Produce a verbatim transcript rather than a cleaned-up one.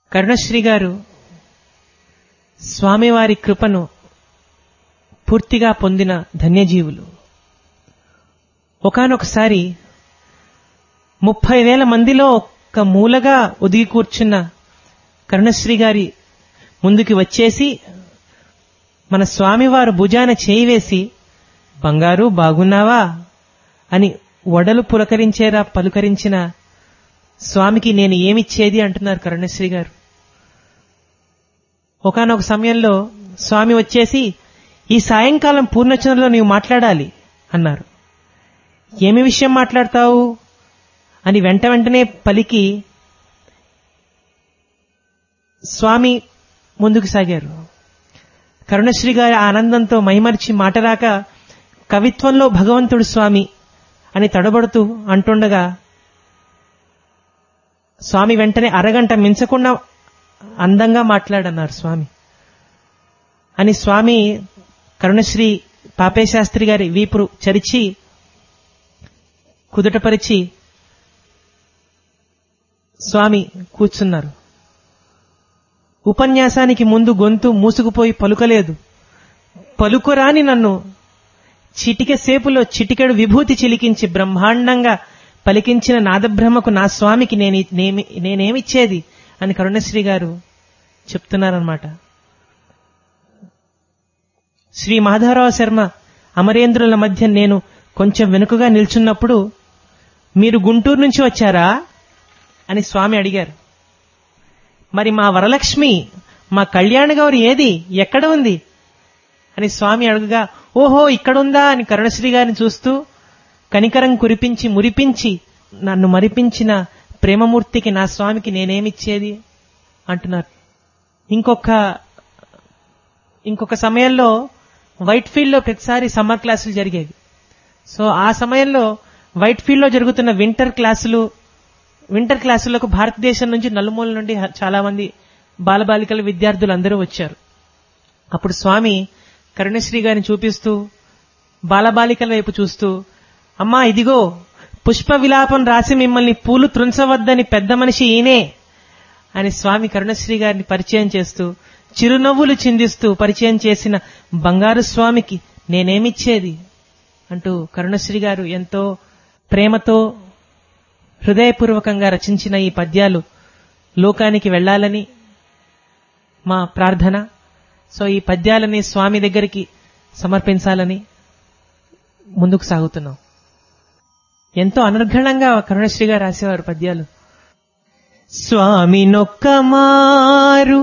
కరుణశ్రీ గారు స్వామివారి కృపను పూర్తిగా పొందిన ధన్యజీవులు. ఒకానొకసారి ముప్పై వేల మందిలో ఒక్క మూలగా ఒదిగి కూర్చున్న కరుణశ్రీ గారి ముందుకి వచ్చేసి మన స్వామివారు భుజాన చేయి వేసి, బంగారు బాగున్నావా అని వడలు పులకరించేరా పలుకరించిన స్వామికి నేను ఏమిచ్చేది అంటున్నారు కరుణశ్రీ గారు. ఒకానొక సమయంలో స్వామి వచ్చేసి, ఈ సాయంకాలం పూర్ణచంద్రలో నీవు మాట్లాడాలి అన్నారు. ఏమి విషయం మాట్లాడతావు అని వెంట వెంటనే పలికి స్వామి ముందుకు సాగారు. కరుణశ్రీ గారి ఆనందంతో మైమరిచి మాటరాక, కవిత్వంలో భగవంతుడు స్వామి అని తడబడుతూ అంటుండగా స్వామి వెంటనే అరగంట మించకుండా అందంగా మాట్లాడన్నారు స్వామి అని స్వామి కరుణశ్రీ పాపేశాస్త్రి గారి వీపురు చరిచి కుదుటపరిచి స్వామి కూర్చున్నారు. ఉపన్యాసానికి ముందు గొంతు మూసుకుపోయి పలుకలేదు. పలుకురాని నన్ను చిటికె సేపులో చిటికెడు విభూతి చిలికించి బ్రహ్మాండంగా పలికించిన నాదబ్రహ్మకు నా స్వామికి నేను నేనేమిచ్చేది అని కరుణశ్రీ గారు చెప్తున్నారన్నమాట. శ్రీ మాధవరావు శర్మ అమరేంద్రుల మధ్య నేను కొంచెం వెనుకగా నిల్చున్నప్పుడు, మీరు గుంటూరు నుంచి వచ్చారా అని స్వామి అడిగారు. మరి మా వరలక్ష్మి, మా కళ్యాణ గౌరి ఏది, ఎక్కడ ఉంది అని స్వామి అడుగుగా, ఓహో ఇక్కడుందా అని కరుణశ్రీ గారిని చూస్తూ కనికరం కురిపించి మురిపించి నన్ను మరిపించిన ప్రేమమూర్తికి నా స్వామికి నేనేమిచ్చేది అంటున్నారు. ఇంకొక ఇంకొక సమయంలో వైట్ ఫీల్డ్ లో ప్రతిసారి సమ్మర్ క్లాసులు జరిగేవి. సో ఆ సమయంలో వైట్ ఫీల్డ్ లో జరుగుతున్న వింటర్ క్లాసులు వింటర్ క్లాసులకు భారతదేశం నుంచి నలుమూల నుండి చాలా మంది బాలబాలికల విద్యార్థులు అందరూ వచ్చారు. అప్పుడు స్వామి కరుణశ్రీ గారిని చూపిస్తూ బాలబాలికల వైపు చూస్తూ, అమ్మా ఇదిగో పుష్ప విలాపం రాసి మిమ్మల్ని పూలు త్రుంచవద్దని పెద్ద మనిషి ఈయనే అని స్వామి కరుణశ్రీ గారిని పరిచయం చేస్తూ చిరునవ్వులు చిందిస్తూ పరిచయం చేసిన బంగారు స్వామికి నేనేమిచ్చేది అంటూ కరుణశ్రీ గారు ఎంతో ప్రేమతో హృదయపూర్వకంగా రచించిన ఈ పద్యాలు లోకానికి వెళ్లాలని మా ప్రార్థన. సో ఈ పద్యాలని స్వామి దగ్గరికి సమర్పించాలని ముందుకు సాగుతున్నాం. ఎంతో అనర్ఘణంగా కరుణశ్రీ గారు రాసేవారు పద్యాలు. స్వామి నొక్క మారు